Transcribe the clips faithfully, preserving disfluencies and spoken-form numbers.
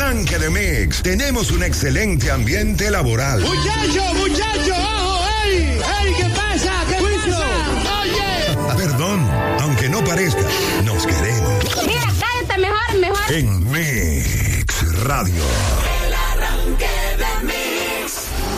arranque de Mix, tenemos un excelente ambiente laboral. Muchacho, muchacho, ojo, ey, ey, ¿qué pasa? ¿Qué pasa? Oye. Perdón, aunque no parezca, nos queremos. Mira, cállate mejor, mejor. En Mix Radio. El arranque de Mix.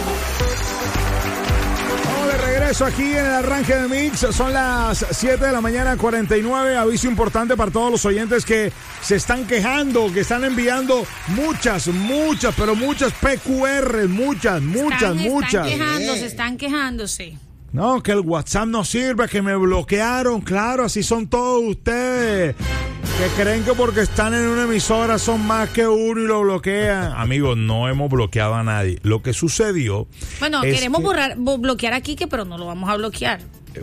Vamos de regreso aquí en el arranque de Mix. Son las siete de la mañana, cuarenta y nueve. Aviso importante para todos los oyentes que se están quejando, que están enviando muchas, muchas, pero muchas P Q R, muchas, muchas, están, muchas. Están quejándose, están quejándose. No, que el WhatsApp no sirve, que me bloquearon. Claro, así son todos ustedes. Que creen que porque están en una emisora son más que uno y lo bloquean. Amigos, no hemos bloqueado a nadie. Lo que sucedió. Bueno, es queremos que... borrar, bloquear a Quique, pero no lo vamos a bloquear.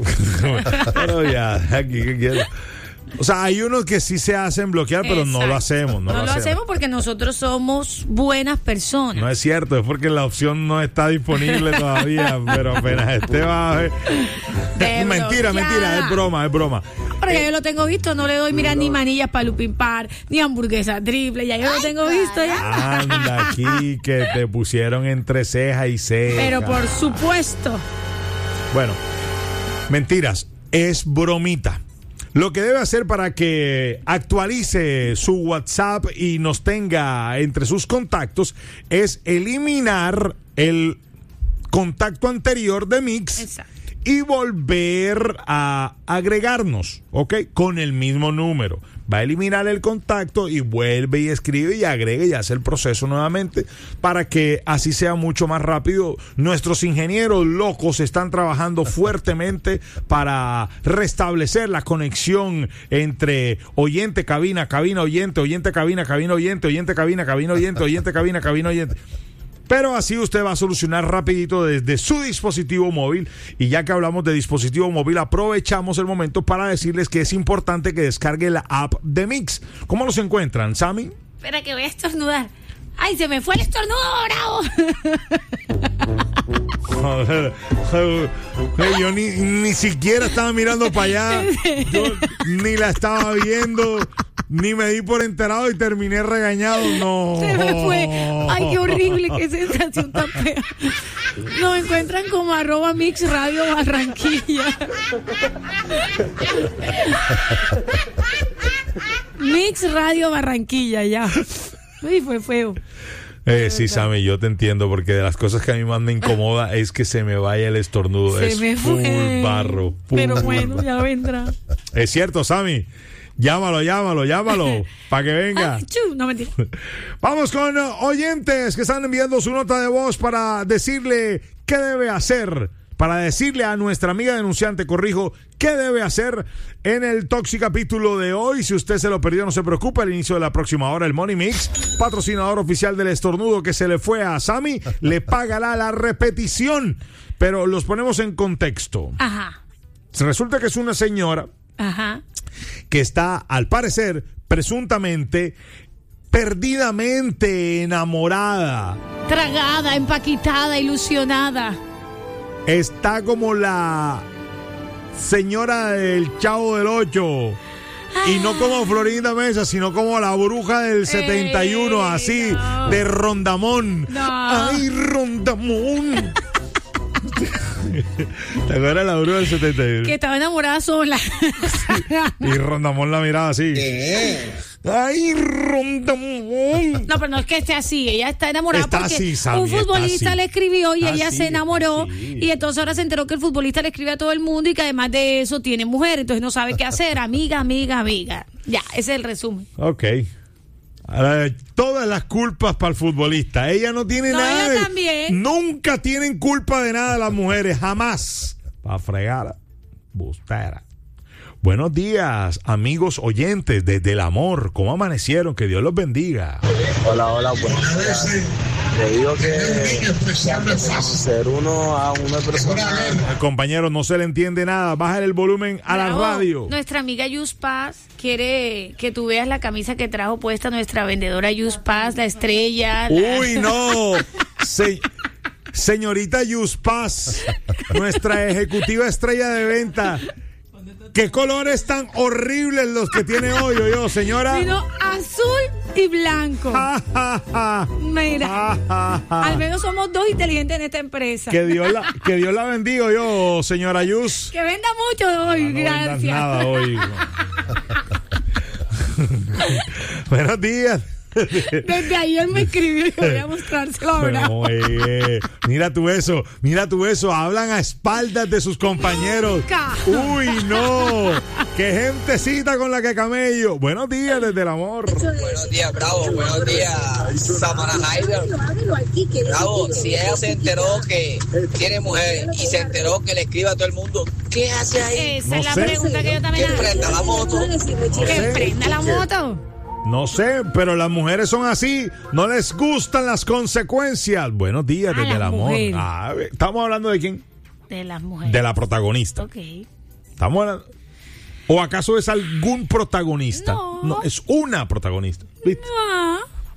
Pero ya, aquí que quiero. O sea, hay unos que sí se hacen bloquear, pero Exacto. no lo hacemos. No, No, lo, lo hacemos. hacemos porque nosotros somos buenas personas. No es cierto, es porque la opción no está disponible todavía, pero apenas esté va a ver. Mentira, bloquear. mentira, es broma, es broma. Pero ya yo lo tengo visto, no le doy, mira, ni manillas para Lupin Par, ni hamburguesa triple, ya yo lo tengo visto ya. Anda aquí que te pusieron entre ceja y ceja. Pero por supuesto. Bueno, mentiras, es bromita. Lo que debe hacer para que actualice su WhatsApp y nos tenga entre sus contactos es eliminar el contacto anterior de Mix. Exacto. Y volver a agregarnos, ¿ok? Con el mismo número. Va a eliminar el contacto y vuelve y escribe y agrega y hace el proceso nuevamente para que así sea mucho más rápido. Nuestros ingenieros locos están trabajando fuertemente para restablecer la conexión entre oyente, cabina, cabina, oyente, oyente, cabina, cabina, oyente, oyente, cabina, cabina, oyente, oyente, cabina, cabina, oyente. Pero así usted va a solucionar rapidito desde su dispositivo móvil. Y ya que hablamos de dispositivo móvil, aprovechamos el momento para decirles que es importante que descargue la app de Mix. ¿Cómo los encuentran, Sammy? Espera que voy a estornudar. ¡Ay, se me fue el estornudo, bravo! Joder, joder, yo ni, ni siquiera estaba mirando para allá. Yo ni la estaba viendo. Ni me di por enterado y terminé regañado. No. Se me fue. Ay, qué horrible, qué sensación tan fea. Nos encuentran como arroba Mix Radio Barranquilla. Mix Radio Barranquilla, ya. Uy, fue feo. Eh, sí, Sammy, yo te entiendo, porque de las cosas que a mí más me incomoda es que se me vaya el estornudo. Se es me fue. full barro. Full Pero barro. bueno, ya vendrá. Es cierto, Sammy. Llámalo, llámalo, llámalo, para que venga. Ay, chu, no mentira. Vamos con uh, oyentes que están enviando su nota de voz para decirle qué debe hacer, para decirle a nuestra amiga denunciante, corrijo, qué debe hacer en el Toxi capítulo de hoy. Si usted se lo perdió, no se preocupe, al inicio de la próxima hora, el Money Mix, patrocinador oficial del estornudo que se le fue a Sammy, le pagará la repetición, pero los ponemos en contexto. Ajá. Resulta que es una señora Ajá. que está, al parecer, presuntamente, perdidamente enamorada. Tragada, empaquitada, ilusionada. Está como la señora del Chavo del Ocho. Y no como Florinda Mesa, sino como la bruja del setenta y uno, Ey, así, no. de Rondamón. No. ¡Ay, Rondamón! ¿Te acuerdas de la bruja del setenta y uno? Que estaba enamorada sola. Y Rondamón la miraba así. ¡Ay, Rondamón! No, pero no es que esté así. Ella está enamorada Está porque así, Sammy, un futbolista está así. le escribió y Está ella así, se enamoró. está así. Y entonces ahora se enteró que el futbolista le escribe a todo el mundo y que además de eso tiene mujer. Entonces no sabe qué hacer. Amiga, amiga, amiga. Ya, ese es el resumen. Ok. Ahora, todas las culpas para el futbolista. Ella no tiene No, nada. ella de- también. Nunca tienen culpa de nada las mujeres, jamás. Para fregar, bustera. Buenos días, amigos oyentes desde el amor. ¿Cómo amanecieron? Que Dios los bendiga. Hola, hola, buenos días. Te digo que ser uno a una persona. Compañero, no se le entiende nada. Bájale el volumen a la Bravo. radio. Nuestra amiga Yus Paz quiere que tú veas la camisa que trajo puesta nuestra vendedora Yus Paz, la estrella. la- Uy, no. Se- señorita Yuspaz, nuestra ejecutiva estrella de venta. ¿Qué colores tan horribles los que tiene hoy, yo, señora? Vino azul y blanco. Ja, ja, ja. Mira, Ja, ja, ja. al menos somos dos inteligentes en esta empresa. Que Dios la, que Dios la bendiga yo, señora Yus. Que venda mucho hoy, No vendas gracias. nada hoy. Buenos días. Desde ayer me escribió y voy a mostrárselo ahora. Pero, eh, mira tú eso, mira tú eso. Hablan a espaldas de sus compañeros. Nunca. Uy, no. Qué gentecita con la que camello. Buenos días desde el amor. Buenos días, Bravo. Buenos días, Samara Haider. Bravo, si ella se enteró que tiene mujer y se enteró que le escribe a todo el mundo, ¿qué hace ahí? Esa No es la sé. pregunta que yo Que también hago. prenda la moto. Que sé. prenda la moto. No sé, pero las mujeres son así. No les gustan las consecuencias. Buenos días Ah, desde el las amor. mujeres. Ah, ¿estamos hablando de quién? De las mujeres. De la protagonista. Ok. ¿Estamos hablando? ¿O acaso es algún protagonista? No. es una protagonista. ¿Viste? Ah.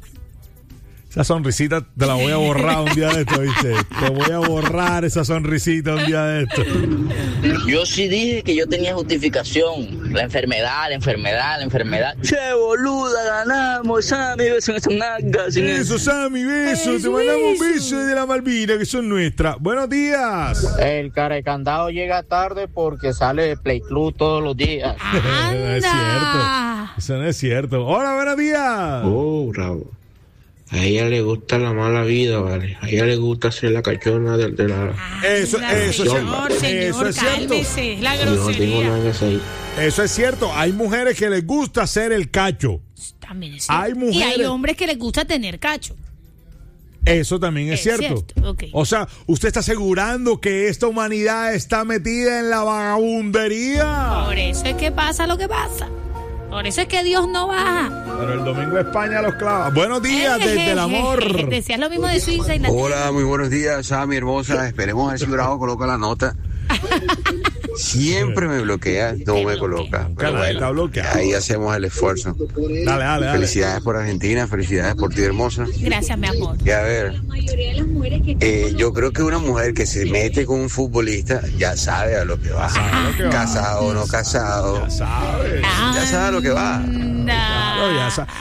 Esa sonrisita te la voy a borrar un día de esto, ¿viste? Te voy a borrar esa sonrisita un día de esto. Yo sí dije que yo tenía justificación. La enfermedad, la enfermedad, la enfermedad. Che, boluda, ganamos. Sammy, beso en esas nalgas. Eso, Sammy, beso. Te mandamos besos de la Malvina, que son nuestras. Buenos días. El carecandado llega tarde porque sale de Play Club todos los días. No es cierto. Anda. Eso no es cierto. Hola, buenos días. Oh, bravo. A ella le gusta la mala vida, ¿vale? A ella le gusta ser la cachona de, de la... Eso, Anda, eso es señor, cierto. señor, Eso es cierto. cálmese. Es la Yo no tengo grosería. nada que hacer. Eso es cierto. Hay mujeres que les gusta ser el cacho. También es cierto. Hay mujeres- Y hay hombres que les gusta tener cacho. Eso también es, Es cierto. cierto, ok. O sea, usted está asegurando que esta humanidad está metida en la vagabundería. Por eso es que pasa lo que pasa. Por eso es que Dios no baja. Pero el domingo España los clava. Buenos días desde el amor. Decías lo mismo de Suiza y la... Hola, muy buenos días, Sammy hermosa. Esperemos a ver si Bravo coloca la nota. Siempre me bloquea, no me coloca. Pero Cara, está bueno, bloqueado. ahí hacemos el esfuerzo. Dale, dale, dale. Felicidades por Argentina, felicidades por ti, hermosa. Gracias, mi amor. Y a ver, eh, yo creo que una mujer que se mete con un futbolista ya sabe a lo que va. Sabe lo que va. Casado o no casado, Ya sabes. ya sabe a lo que va. Anda. Claro, ya sa-